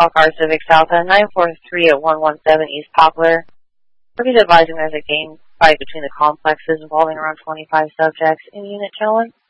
Call Car Civic South at 943 at 117 East Poplar. We'll be advising there's a game fight between the complexes involving around 25 subjects in Unit Challenge.